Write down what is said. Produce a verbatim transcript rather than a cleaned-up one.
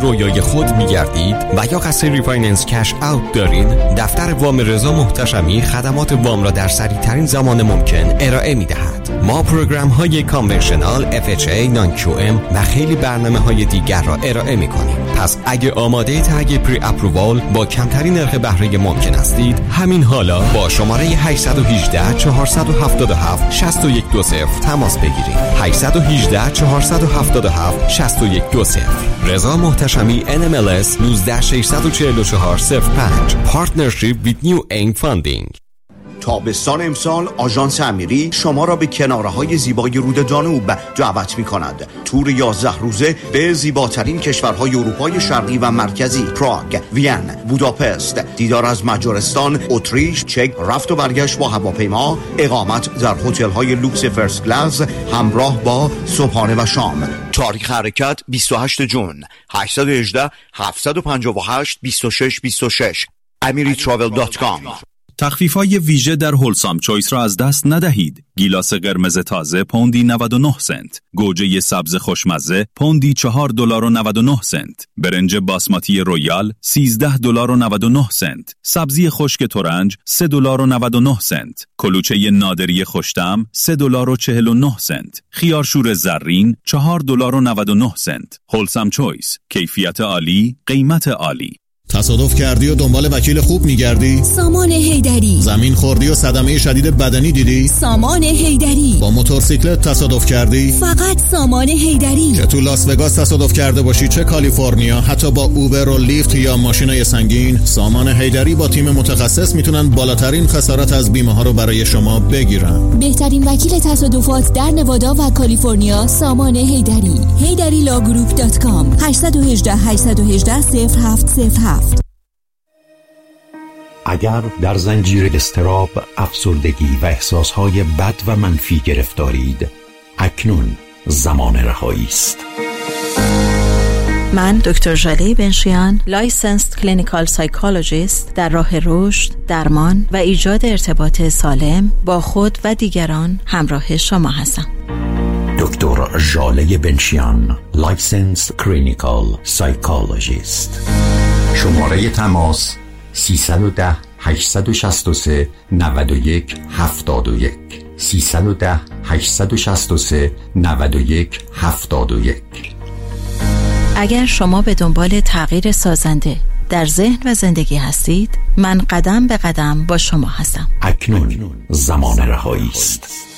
رویای خود می‌گردید و یا قصد ریفایننس کش اوت دارید، دفتر وام رضا محتشمی خدمات وام را در سریع‌ترین زمان ممکن ارائه می‌دهد. ما پروگرام‌های کانونشنال، اف اچ ای، نان کیو ام و خیلی برنامه‌های دیگر را ارائه می‌کنیم. پس اگه آماده تگ پری اپرووال با کمترین نرخ بهره ممکن هستید، همین حالا با شماره هشت یک هشت چهار هفت هفت شش یک دو صفر تماس بگیرید. هشت یک هشت چهار هفت هفت شش یک دو صفر. رضا محتشمی ان ام ال اس نوزده شش چهار چهار صفر پنج. پارتنرشیپ ویت نیو اینگ فاندینگ. تابستان امسال آژانس امیری شما را به کناره‌های زیبای رود دانوب دعوت می‌کند. تور یازده روزه به زیباترین کشورهای اروپای شرقی و مرکزی، پراگ، وین، بوداپست، دیدار از مجارستان، اتریش، چک، رفت و برگشت با هواپیما، اقامت در هتل‌های لوکس فرست کلاس همراه با صبحانه و شام. تاریخ حرکت بیست و هشتم ژوئن. هشت یک هشت هفت پنج هشت دو شش دو شش. امری تراول دات کام. تخفیف‌های ویژه در هولسام چویس را از دست ندهید. گیلاس قرمز تازه پوندی نود و نه سنت، گوجه سبز خوشمزه پوندی چهار دلار و نود و نه سنت، برنج باسماتی رویال سیزده دلار و نود و نه سنت، سبزی خشک ترنج سه دلار و نود و نه سنت، کلوچه نادری خوش‌طعم سه دلار و چهل و نه سنت، خیارشور زرین چهار دلار و نود و نه سنت. هولسام چویس، کیفیت عالی، قیمت عالی. تصادف کردی و دنبال وکیل خوب میگردی؟ سامان حیدری. زمین خوردی و صدمه شدید بدنی دیدی؟ سامان حیدری. با موتورسیکلت تصادف کردی؟ فقط سامان حیدری. چه تو لاس وگاس تصادف کرده باشی، چه کالیفرنیا، حتی با اوبر و لیفت یا ماشینای سنگین، سامان حیدری با تیم متخصص میتونن بالاترین خسارت از بیمه ها رو برای شما بگیرن. بهترین وکیل تصادفات در نوادا و کالیفرنیا، سامان حیدری. هیدری لا گروپ دات کام. هشت یک هشت هشت یک هشت صفر هفت صفر هفت. اگر در زنجیر اضطراب، افسردگی و احساسهای بد و منفی گرفتارید، اکنون زمان رهایی است. من دکتر ژاله بنشیان، لایسنسد کلینیکال سایکولوژیست، در راه رشد، درمان و ایجاد ارتباط سالم با خود و دیگران همراه شما هستم. دکتر ژاله بنشیان، لایسنسد کلینیکال سایکولوژیست. شماره تماس سیصد و ده هشتصد و شصت و سه نود و یک هفتاد و یک. سیصد و ده هشتصد و شصت و سه نود و یک هفتاد و یک. اگر شما به دنبال تغییر سازنده در ذهن و زندگی هستید، من قدم به قدم با شما هستم. اکنون زمان رهایی است.